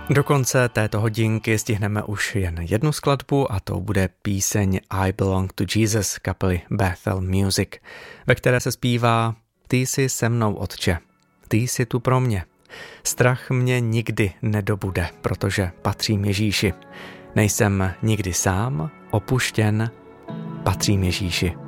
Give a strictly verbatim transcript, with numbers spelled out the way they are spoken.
Do konce této hodinky stihneme už jen jednu skladbu a to bude píseň I Belong to Jesus kapely Bethel Music, ve které se zpívá: Ty jsi se mnou, Otče, ty jsi tu pro mě. Strach mě nikdy nedobude, protože patřím Ježíši. Nejsem nikdy sám, opuštěn, patřím Ježíši.